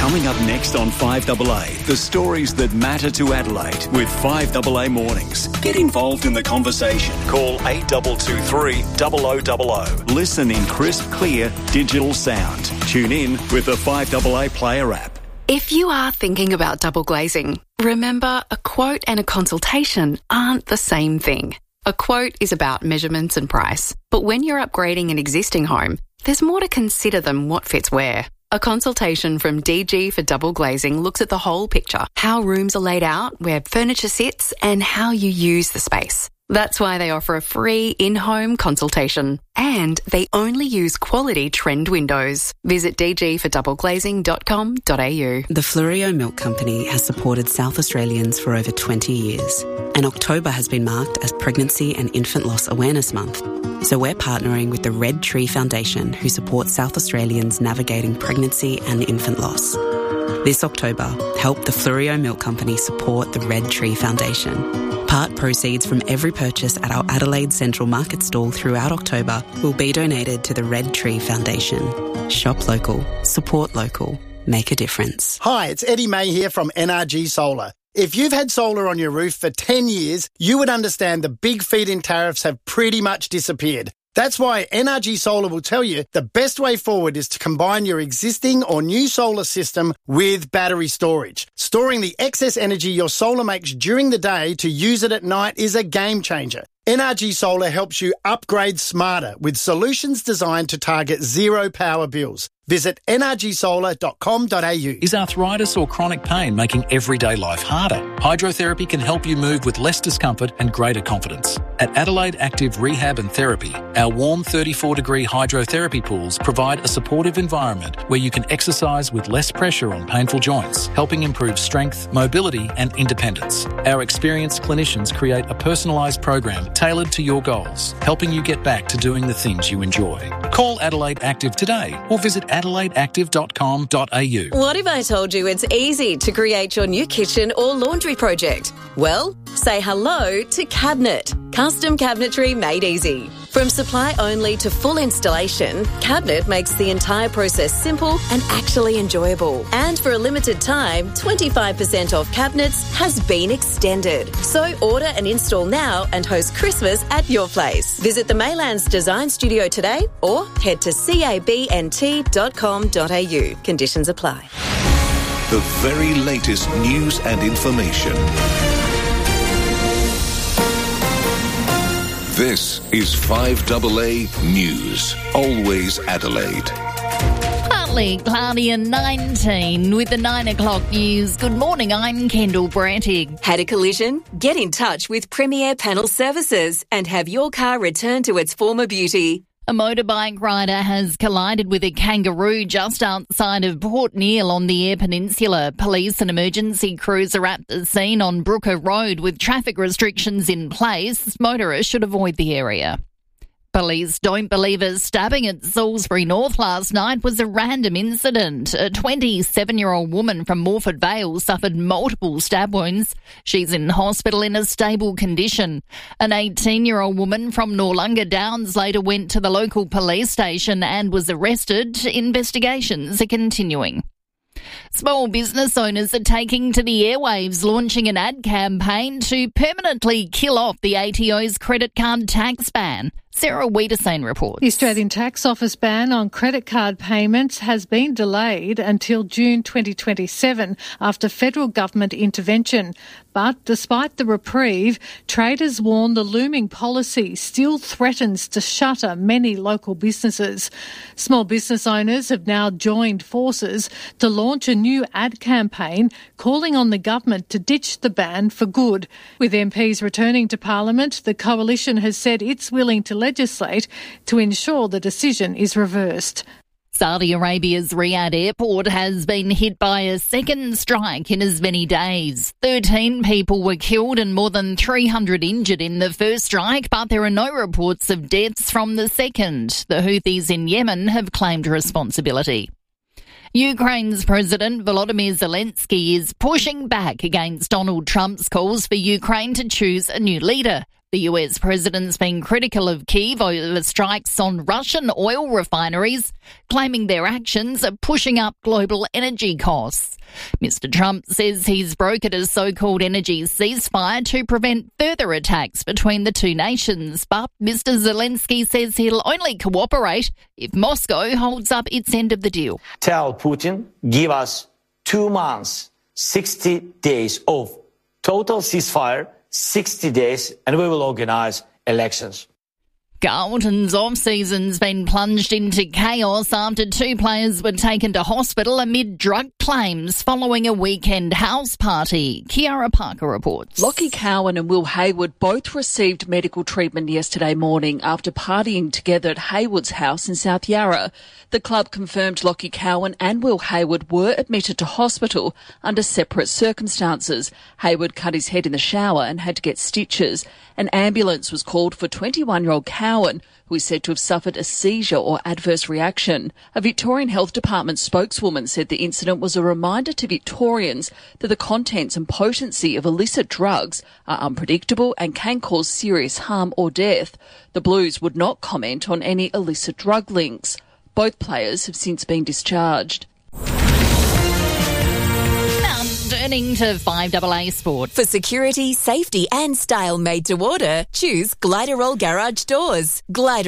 Coming up next on 5AA, the stories that matter to Adelaide with 5AA Mornings. Get involved in the conversation. Call 8223 0000. Listen in crisp, clear, digital sound. Tune in with the 5AA Player app. If you are thinking about double glazing, remember a quote and a consultation aren't the same thing. A quote is about measurements and price, but when you're upgrading an existing home, there's more to consider than what fits where. A consultation from DG for Double Glazing looks at the whole picture, how rooms are laid out, where furniture sits, and how you use the space. That's why they offer a free in-home consultation. And they only use quality trend windows. Visit dgfordoubleglazing.com.au. The Fleurieu Milk Company has supported South Australians for over 20 years. And October has been marked as Pregnancy and Infant Loss Awareness Month. So we're partnering with the Red Tree Foundation, who supports South Australians navigating pregnancy and infant loss. This October, help the Fleurieu Milk Company support the Red Tree Foundation. Part proceeds from every purchase at our Adelaide Central Market stall throughout October will be donated to the Red Tree Foundation. Shop local, support local, make a difference. Hi, it's Eddie May here from NRG Solar. If you've had solar on your roof for 10 years, you would understand the big feed-in tariffs have pretty much disappeared. That's why NRG Solar will tell you the best way forward is to combine your existing or new solar system with battery storage. Storing the excess energy your solar makes during the day to use it at night is a game changer. NRG Solar helps you upgrade smarter with solutions designed to target zero power bills. Visit nrgsolar.com.au. Is arthritis or chronic pain making everyday life harder? Hydrotherapy can help you move with less discomfort and greater confidence. At Adelaide Active Rehab and Therapy, our warm 34-degree hydrotherapy pools provide a supportive environment where you can exercise with less pressure on painful joints, helping improve strength, mobility and independence. Our experienced clinicians create a personalised program tailored to your goals, helping you get back to doing the things you enjoy. Call Adelaide Active today or visit adelaideactive.com.au. What if I told you it's easy to create your new kitchen or laundry project? Well, say hello to Cabinet. Custom cabinetry made easy. From supply only to full installation, Cabinet makes the entire process simple and actually enjoyable. And for a limited time, 25% off cabinets has been extended. So order and install now and host Christmas at your place. Visit the Maylands Design Studio today or head to cabnt.com.au. Conditions apply. The very latest news and information. This is 5AA News. Always Adelaide. Partly cloudy and 19 with the 9 o'clock news. Good morning, I'm Kendall Brantig. Had a collision? Get in touch with Premier Panel Services and have your car returned to its former beauty. A motorbike rider has collided with a kangaroo just outside of Port Neale on the Eyre Peninsula. Police and emergency crews are at the scene on Brooker Road with traffic restrictions in place. Motorists should avoid the area. Police don't believe a stabbing at Salisbury North last night was a random incident. A 27-year-old woman from Morford Vale suffered multiple stab wounds. She's in hospital in a stable condition. An 18-year-old woman from Noarlunga Downs later went to the local police station and was arrested. Investigations are continuing. Small business owners are taking to the airwaves, launching an ad campaign to permanently kill off the ATO's credit card tax ban. Sarah Wiedersane reports. The Australian Tax Office ban on credit card payments has been delayed until June 2027 after federal government intervention. But despite the reprieve, traders warn the looming policy still threatens to shutter many local businesses. Small business owners have now joined forces to launch a new ad campaign calling on the government to ditch the ban for good. With MPs returning to Parliament, the coalition has said it's willing to legislate to ensure the decision is reversed. Saudi Arabia's Riyadh airport has been hit by a second strike in as many days. 13 people were killed and more than 300 injured in the first strike, but there are no reports of deaths from the second. The Houthis in Yemen have claimed responsibility. Ukraine's President Volodymyr Zelensky is pushing back against Donald Trump's calls for Ukraine to choose a new leader. The US president's been critical of Kyiv over strikes on Russian oil refineries, claiming their actions are pushing up global energy costs. Mr. Trump says he's brokered a so-called energy ceasefire to prevent further attacks between the two nations, but Mr. Zelensky says he'll only cooperate if Moscow holds up its end of the deal. Tell Putin, give us 2 months, 60 days of total ceasefire, 60 days, and we will organise elections. Carlton's off-season's been plunged into chaos after 2 players were taken to hospital amid drug claims following a weekend house party. Kiara Parker reports. Lockie Cowan and Will Hayward both received medical treatment yesterday morning after partying together at Hayward's house in South Yarra. The club confirmed Lockie Cowan and Will Hayward were admitted to hospital under separate circumstances. Hayward cut his head in the shower and had to get stitches. An ambulance was called for 21-year-old Cowan, who is said to have suffered a seizure or adverse reaction. A Victorian Health Department spokeswoman said the incident was a reminder to Victorians that the contents and potency of illicit drugs are unpredictable and can cause serious harm or death. The Blues would not comment on any illicit drug links. Both players have since been discharged. Turning to 5AA Sport. For security, safety and style made to order, choose Gliderol Garage Doors.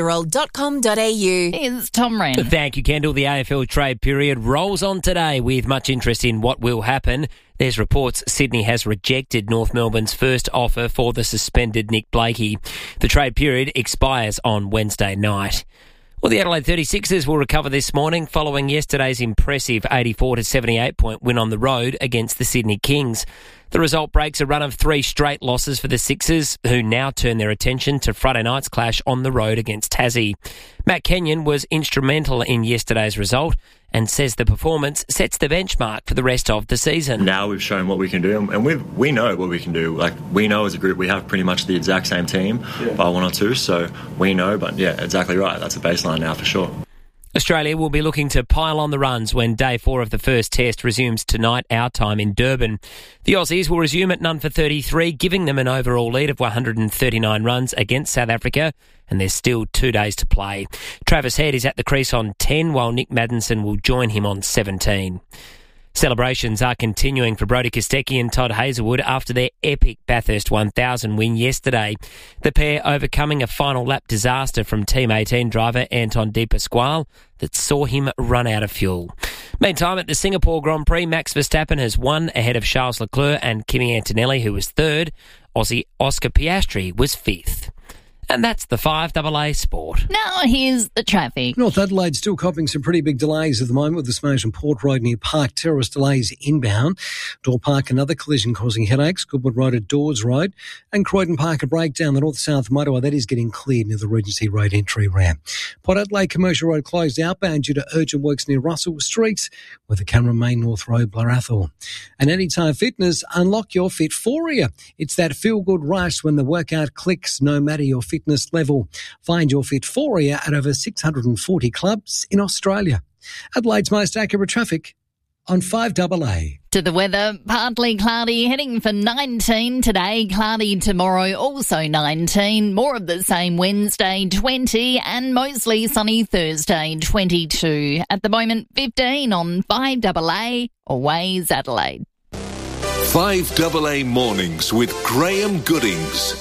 Gliderol.com.au. Here's Tom Wren. Thank you, Kendall. The AFL trade period rolls on today with much interest in what will happen. There's reports Sydney has rejected North Melbourne's first offer for the suspended Nick Blakey. The trade period expires on Wednesday night. Well, the Adelaide 36ers will recover this morning following yesterday's impressive 84-78 point win on the road against the Sydney Kings. The result breaks a run of 3 straight losses for the Sixers, who now turn their attention to Friday night's clash on the road against Tassie. Matt Kenyon was instrumental in yesterday's result and says the performance sets the benchmark for the rest of the season. Now we've shown what we can do, and we know what we can do. Like, we know as a group we have pretty much the exact same team by 1 or 2, so we know, but yeah, exactly right. That's a baseline now for sure. Australia will be looking to pile on the runs when day 4 of the first test resumes tonight, our time in Durban. The Aussies will resume at none for 33, giving them an overall lead of 139 runs against South Africa, and there's still 2 days to play. Travis Head is at the crease on 10, while Nick Maddinson will join him on 17. Celebrations are continuing for Brodie Kostecki and Todd Hazelwood after their epic Bathurst 1000 win yesterday. The pair overcoming a final lap disaster from Team 18 driver Anton De Pasquale that saw him run out of fuel. Meantime, at the Singapore Grand Prix, Max Verstappen has won ahead of Charles Leclerc and Kimi Antonelli, who was third. Aussie Oscar Piastri was fifth. And that's the 5AA Sport. Now here's the traffic. North Adelaide still copping some pretty big delays at the moment with the smash on Port Road near Park Terrace delays inbound. Door Park, another collision causing headaches. Goodwood Road at Dawes Road. And Croydon Park, a breakdown. The north-south motorway, that is getting cleared near the Regency Road entry ramp. Port Adelaide Commercial Road closed outbound due to urgent works near Russell Street with the Cameron Main North Road, Blarathor. And Anytime Fitness, unlock your Fitphoria. It's that feel-good rush when the workout clicks, no matter your fitness level. Find your Fitphoria at over 640 clubs in Australia. Adelaide's most accurate traffic on 5AA. To the weather, partly cloudy, heading for 19 today, cloudy tomorrow, also 19, more of the same Wednesday, 20, and mostly sunny Thursday, 22. At the moment, 15 on 5AA, Always Adelaide. 5AA Mornings with Graham Goodings.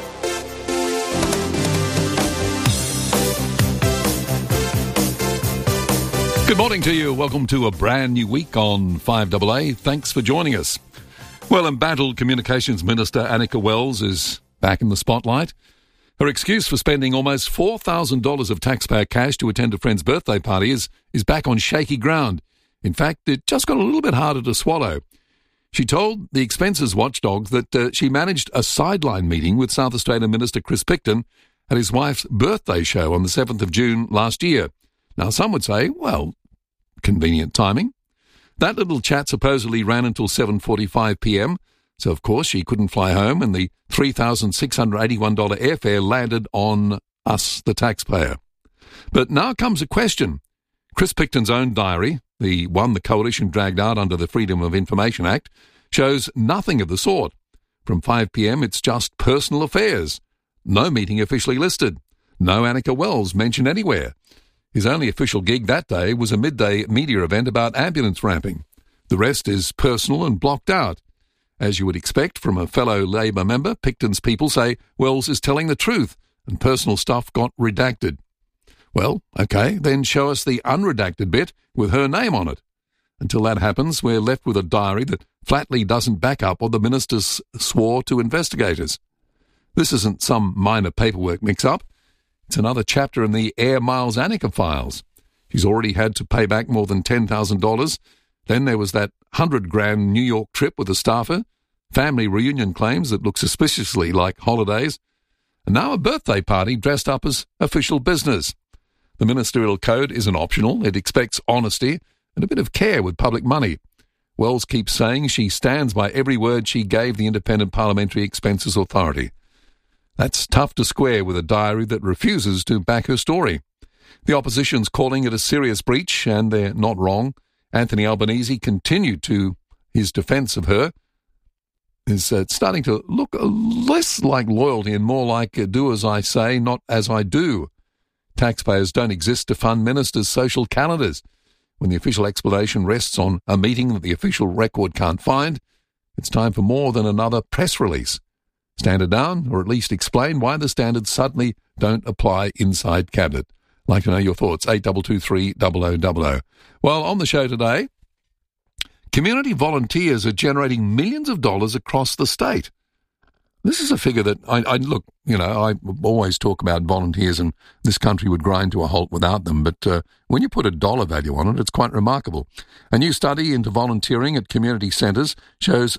Good morning to you. Welcome to a brand new week on 5AA. Thanks for joining us. Well, embattled Communications Minister Annika Wells is back in the spotlight. Her excuse for spending almost $4,000 of taxpayer cash to attend a friend's birthday party is back on shaky ground. In fact, it just got a little bit harder to swallow. She told the expenses watchdog that she managed a sideline meeting with South Australian Minister Chris Picton at his wife's birthday show on the 7th of June last year. Now, some would say, well, convenient timing. That little chat supposedly ran until 7:45 p.m, so of course she couldn't fly home, and the $3,681 airfare landed on us, the taxpayer. But now comes a question. Chris Picton's own diary, the one the Coalition dragged out under the Freedom of Information Act, shows nothing of the sort. From 5 p.m, it's just personal affairs. No meeting officially listed. No Annika Wells mentioned anywhere. His only official gig that day was a midday media event about ambulance ramping. The rest is personal and blocked out. As you would expect from a fellow Labor member, Picton's people say Wells is telling the truth and personal stuff got redacted. Well, OK, then show us the unredacted bit with her name on it. Until that happens, we're left with a diary that flatly doesn't back up what the ministers swore to investigators. This isn't some minor paperwork mix-up. It's another chapter in the Air Miles Annika files. She's already had to pay back more than $10,000. Then there was that $100,000 New York trip with a staffer, family reunion claims that look suspiciously like holidays, and now a birthday party dressed up as official business. The ministerial code isn't optional. It expects honesty and a bit of care with public money. Wells keeps saying she stands by every word she gave the Independent Parliamentary Expenses Authority. That's tough to square with a diary that refuses to back her story. The opposition's calling it a serious breach, and they're not wrong. Anthony Albanese continued to his defence of her. Is starting to look less like loyalty and more like do as I say, not as I do. Taxpayers don't exist to fund ministers' social calendars. When the official explanation rests on a meeting that the official record can't find, it's time for more than another press release. Stand it down, or at least explain why the standards suddenly don't apply inside Cabinet. I'd like to know your thoughts. 8223 0000. Well, on the show today, community volunteers are generating millions of dollars across the state. This is a figure that I look, I always talk about volunteers and this country would grind to a halt without them. But when you put a dollar value on it, it's quite remarkable. A new study into volunteering at community centres shows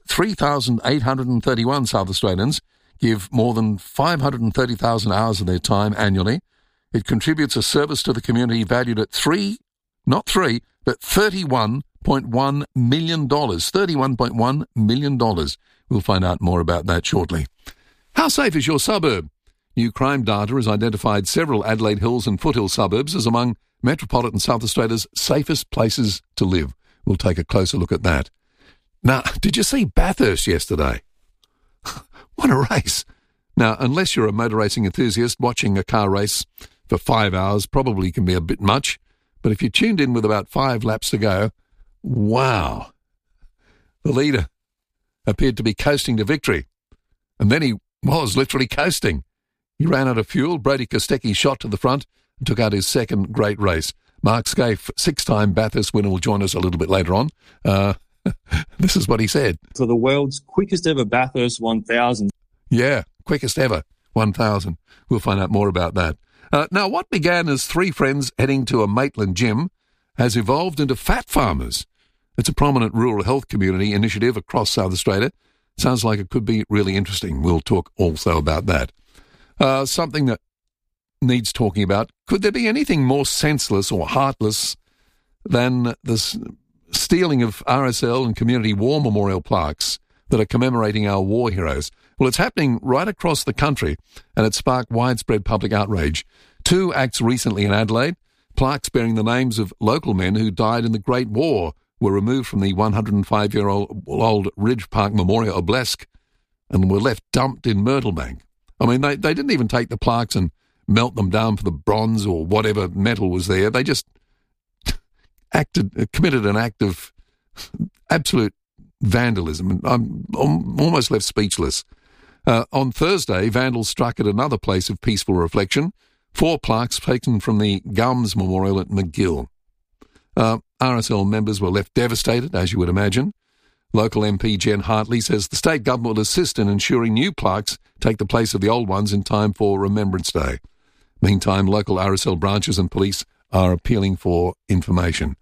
3,831 South Australians give more than 530,000 hours of their time annually. It contributes a service to the community valued at $31.1 million. $31.1 million. We'll find out more about that shortly. How safe is your suburb? New crime data has identified several Adelaide Hills and Foothill suburbs as among metropolitan South Australia's safest places to live. We'll take a closer look at that. Now, did you see Bathurst yesterday? What a race. Now, unless you're a motor racing enthusiast, watching a car race for 5 hours probably can be a bit much. But if you tuned in with about 5 laps to go, wow. The leader appeared to be coasting to victory. And then he was literally coasting. He ran out of fuel. Brody Kostecki shot to the front and took out his second great race. Mark Scaife, 6-time Bathurst winner, will join us a little bit later on. This is what he said. For the world's quickest ever Bathurst 1000. Yeah, quickest ever 1000. We'll find out more about that. Now, what began as 3 friends heading to a Maitland gym has evolved into Fat Farmers. It's a prominent rural health community initiative across South Australia. Sounds like it could be really interesting. We'll talk also about that. Something that needs talking about. Could there be anything more senseless or heartless than this stealing of RSL and community war memorial plaques that are commemorating our war heroes? Well, it's happening right across the country, and it sparked widespread public outrage. 2 acts recently in Adelaide. Plaques bearing the names of local men who died in the Great War were removed from the 105-year-old Ridge Park Memorial Obelisk and were left dumped in Myrtlebank. I mean, they didn't even take the plaques and melt them down for the bronze or whatever metal was there. They just committed an act of absolute vandalism. And I'm almost left speechless. On Thursday, vandals struck at another place of peaceful reflection, 4 plaques taken from the Gums Memorial at McGill. RSL members were left devastated, as you would imagine. Local MP Jen Hartley says the state government will assist in ensuring new plaques take the place of the old ones in time for Remembrance Day. Meantime, local RSL branches and police are appealing for information.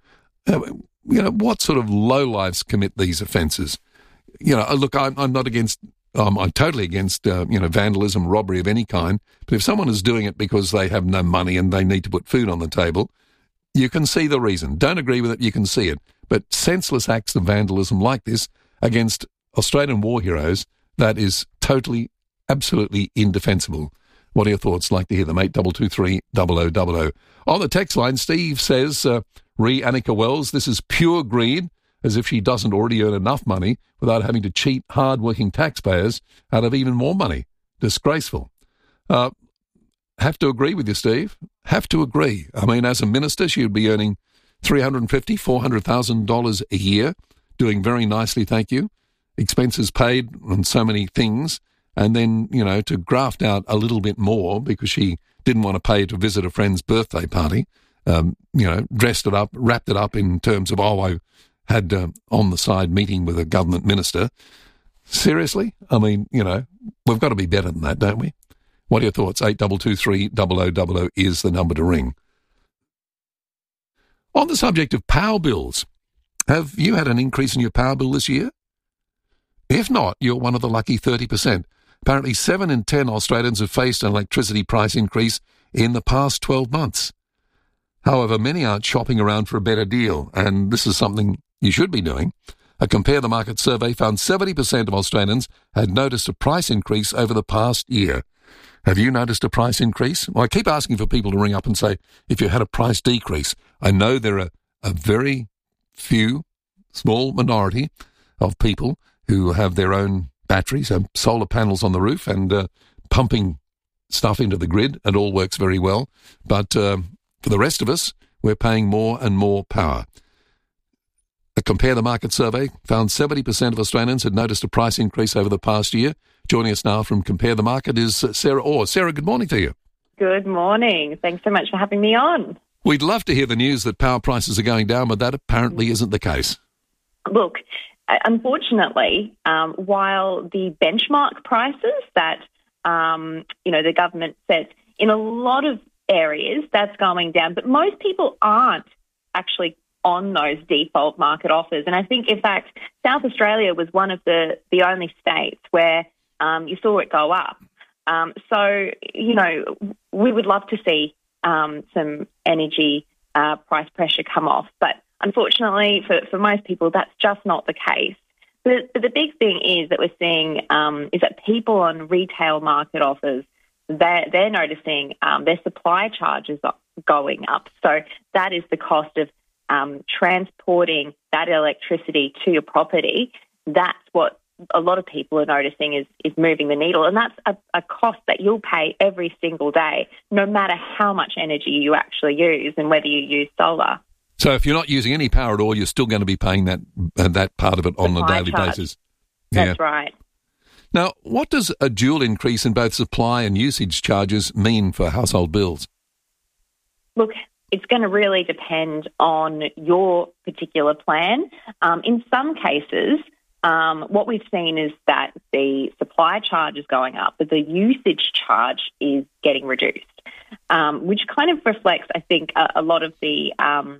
What sort of lowlifes commit these offences? Look, I'm not against... I'm totally against, vandalism, robbery of any kind. But if someone is doing it because they have no money and they need to put food on the table, you can see the reason. Don't agree with it, you can see it. But senseless acts of vandalism like this against Australian war heroes, that is totally, absolutely indefensible. What are your thoughts? Like to hear them. 8223 0000. On the text line, Steve says, re Annika Wells, this is pure greed, as if she doesn't already earn enough money without having to cheat hard-working taxpayers out of even more money. Disgraceful. Have to agree with you, Steve. Have to agree. I mean, as a minister, she would be earning $350,000, $400,000 a year, doing very nicely, thank you. Expenses paid on so many things, and then, you know, to graft out a little bit more because she didn't want to pay to visit a friend's birthday party, you know, dressed it up, wrapped it up in terms of, I had on the side meeting with a government minister. Seriously? I mean, you know, we've got to be better than that, don't we? What are your thoughts? 8223 0000 is the number to ring. On the subject of power bills, have you had an increase in your power bill this year? If not, you're one of the lucky 30%. Apparently 7 in 10 Australians have faced an electricity price increase in the past 12 months. However, many aren't shopping around for a better deal, and this is something you should be doing. A Compare the Market survey found 70% of Australians had noticed a price increase over the past year. Have you noticed a price increase? Well, I keep asking for people to ring up and say, if you had a price decrease. I know there are a very few, small minority of people who have their own batteries, have solar panels on the roof and pumping stuff into the grid. It all works very well. But for the rest of us, we're paying more and more power. A Compare the Market survey found 70% of Australians had noticed a price increase over the past year. Joining us now from Compare the Market is Sarah Orr. Sarah, good morning to you. Good morning. Thanks so much for having me on. We'd love to hear the news that power prices are going down, but that apparently isn't the case. Look, unfortunately, while the benchmark prices that, the government sets in a lot of areas, that's going down, but most people aren't actually on those default market offers. And I think, in fact, South Australia was one of the only states where you saw it go up. So, you know, we would love to see some energy price pressure come off. But unfortunately, for most people, that's just not the case. But the big thing is that we're seeing is that people on retail market offers, they're noticing their supply charges are going up. So that is the cost of transporting that electricity to your property. That's what a lot of people are noticing is moving the needle. And that's a cost that you'll pay every single day, no matter how much energy you actually use and whether you use solar. So if you're not using any power at all, you're still going to be paying that part of it on a daily basis. That's right. Now, what does a dual increase in both supply and usage charges mean for household bills? Look, it's going to really depend on your particular plan. In some cases, what we've seen is that the supply charge is going up, but the usage charge is getting reduced, which kind of reflects, I think, a lot of the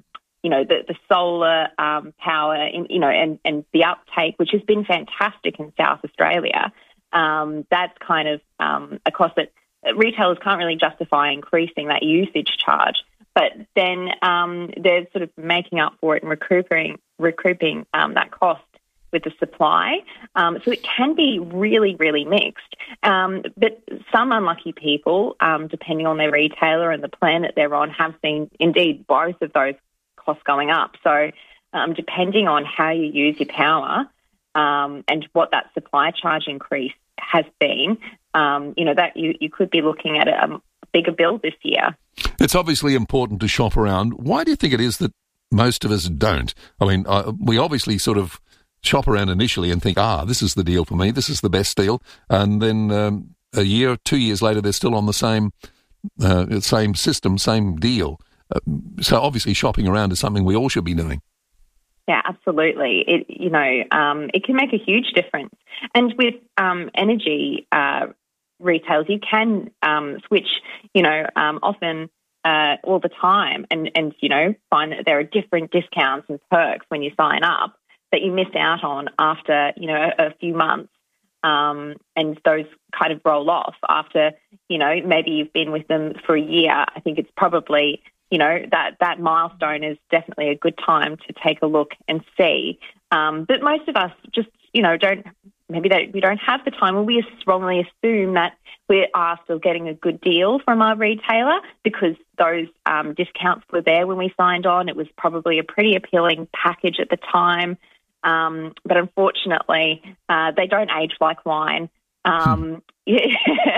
the solar power, and the uptake, which has been fantastic in South Australia. That's kind of a cost that retailers can't really justify increasing that usage charge. But then they're sort of making up for it and recouping that cost with the supply. So it can be really, really mixed. But some unlucky people, depending on their retailer and the plan that they're on, have seen indeed both of those costs going up. So depending on how you use your power and what that supply charge increase has been, that you could be looking at a bigger bill this year. It's obviously important to shop around. Why do you think it is that most of us don't? I mean, we obviously sort of shop around initially and think, this is the deal for me, this is the best deal, and then a year, 2 years later, they're still on the same system, same deal. So obviously shopping around is something we all should be doing. Yeah, absolutely. It can make a huge difference. And with energy retails, you can switch, often all the time and find that there are different discounts and perks when you sign up that you miss out on after, a few months. And those kind of roll off after, maybe you've been with them for a year. I think it's probably, that milestone is definitely a good time to take a look and see. But most of us just, we don't have the time, and we strongly assume that we are still getting a good deal from our retailer because those discounts were there when we signed on. It was probably a pretty appealing package at the time. But unfortunately, they don't age like wine.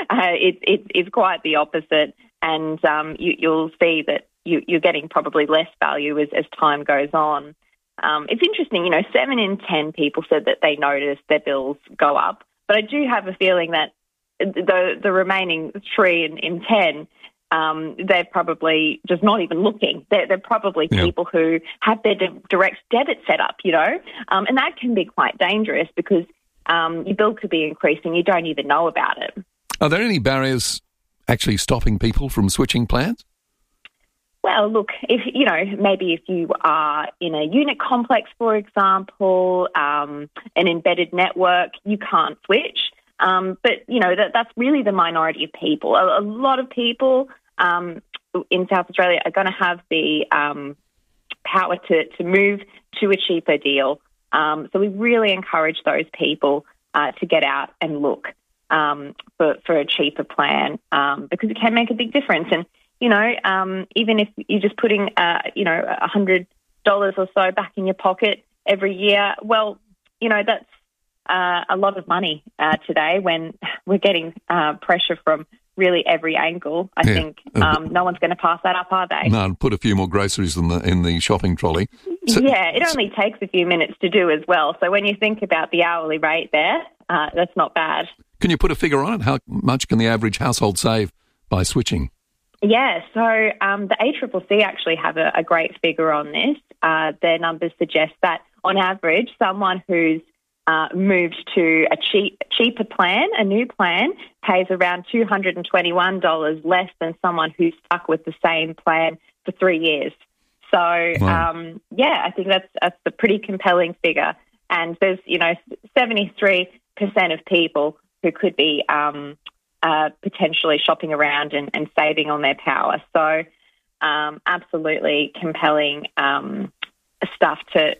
it's quite the opposite, and you'll see that you're getting probably less value as time goes on. It's interesting, 7 in 10 people said that they noticed their bills go up, but I do have a feeling that the remaining 3 in 10, they're probably just not even looking. They're probably people who have their direct debit set up, and that can be quite dangerous because your bill could be increasing. You don't even know about it. Are there any barriers actually stopping people from switching plans? Well, look, maybe if you are in a unit complex, for example, an embedded network, you can't switch. But, that's really the minority of people. A lot of people in South Australia are going to have the power to move to a cheaper deal. So we really encourage those people to get out and look for a cheaper plan because it can make a big difference. And, even if you're just putting, $100 or so back in your pocket every year, well, that's a lot of money today when we're getting pressure from really every angle. I think no one's going to pass that up, are they? No, put a few more groceries in the shopping trolley. It only takes a few minutes to do as well. So when you think about the hourly rate there, that's not bad. Can you put a figure on it? How much can the average household save by switching? Yeah, so the ACCC actually have a great figure on this. Their numbers suggest that on average, someone who's moved to a cheaper plan, a new plan, pays around $221 less than someone who's stuck with the same plan for 3 years. So, I think that's a pretty compelling figure. And there's, 73% of people who could be potentially shopping around and saving on their power. So, absolutely compelling stuff to,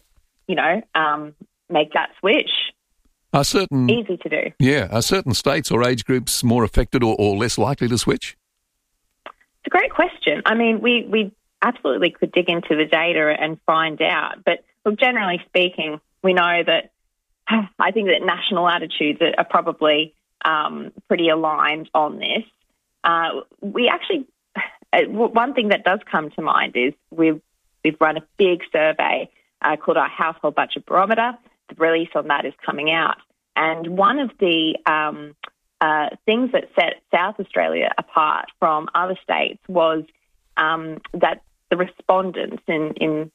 make that switch. Easy to do. Yeah. Are certain states or age groups more affected or less likely to switch? It's a great question. I mean, we absolutely could dig into the data and find out. But look, generally speaking, we know that I think that national attitudes are probably pretty aligned on this. We actually, one thing that does come to mind is we've run a big survey called our Household Budget Barometer. The release on that is coming out. And one of the things that set South Australia apart from other states was that the respondents in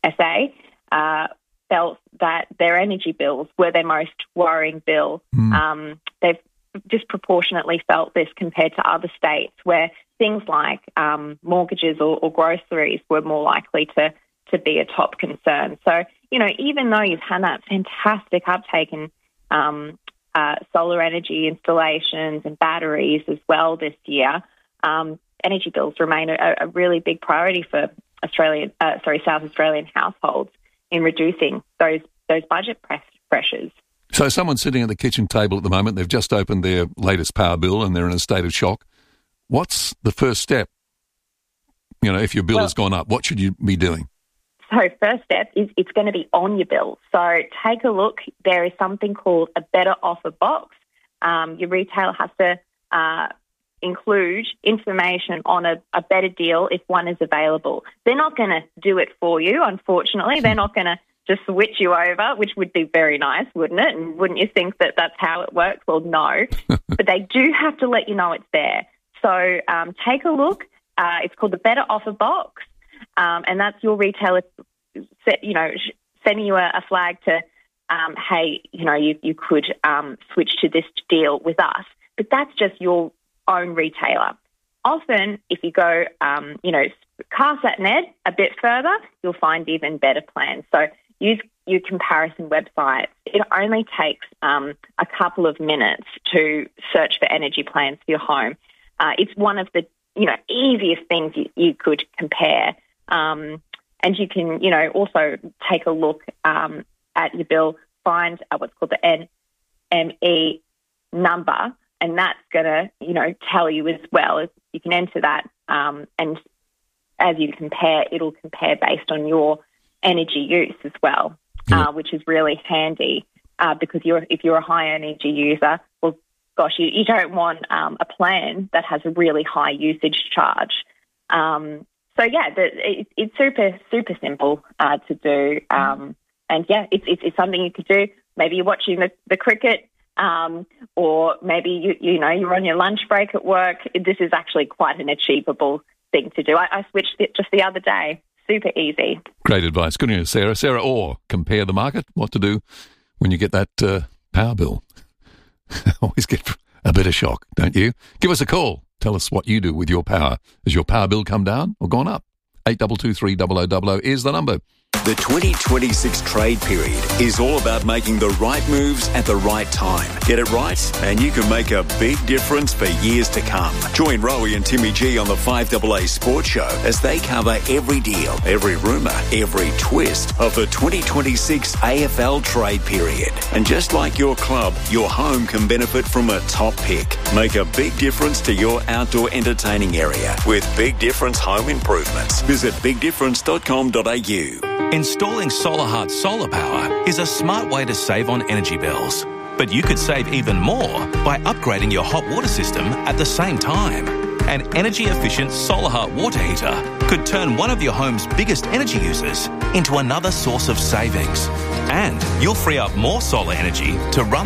SA felt that their energy bills were their most worrying bill. They've disproportionately felt this compared to other states where things like mortgages or groceries were more likely to be a top concern. So, even though you've had that fantastic uptake in solar energy installations and batteries as well this year, energy bills remain a really big priority for South Australian households in reducing those budget pressures. So someone's sitting at the kitchen table at the moment, they've just opened their latest power bill and they're in a state of shock. What's the first step? If your bill has gone up, what should you be doing? So first step is it's going to be on your bill. So take a look. There is something called a better offer box. Your retailer has to include information on a better deal if one is available. They're not going to do it for you, unfortunately. They're not going to just switch you over, which would be very nice, wouldn't it? And wouldn't you think that that's how it works? Well, no. But they do have to let you know it's there. So take a look. It's called the Better Offer Box. And that's your retailer, sending you a flag to, hey, you could switch to this deal with us. But that's just your own retailer. Often, if you go, CarSatNet a bit further, you'll find even better plans. So use your comparison websites. It only takes a couple of minutes to search for energy plans for your home. It's one of the easiest things you could compare. And you can, also take a look at your bill, find what's called the NME number, and that's going to, tell you as well. You can enter that, and as you compare, it'll compare based on your energy use as well, which is really handy because if you're a high energy user, well, gosh, you don't want a plan that has a really high usage charge. It's super, super simple to do. It's something you could do. Maybe you're watching the cricket, or maybe you're on your lunch break at work. This is actually quite an achievable thing to do. I switched it just the other day. Super easy. Great advice. Good news, Sarah. Sarah Orr, Compare the Market. What to do when you get that power bill. Always get a bit of shock, don't you? Give us a call. Tell us what you do with your power. Has your power bill come down or gone up? 8223 0000 is the number. The 2026 trade period is all about making the right moves at the right time. Get it right, and you can make a big difference for years to come. Join Rowie and Timmy G on the 5AA Sports Show as they cover every deal, every rumour, every twist of the 2026 AFL trade period. And just like your club, your home can benefit from a top pick. Make a big difference to your outdoor entertaining area with Big Difference Home Improvements. Visit bigdifference.com.au. Installing Solar Heart solar power is a smart way to save on energy bills. But you could save even more by upgrading your hot water system at the same time. An energy-efficient Solar Heart water heater could turn one of your home's biggest energy users into another source of savings. And you'll free up more solar energy to run